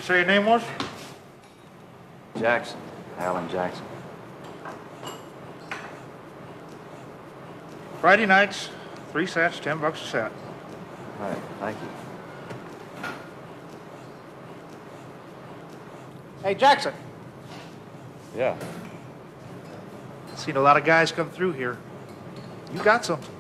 Say your name was? Jackson. Alan Jackson. Friday nights, 3 sets, $10 a set. All right, thank you. Hey, Jackson. Yeah. Seen a lot of guys come through here. You got something.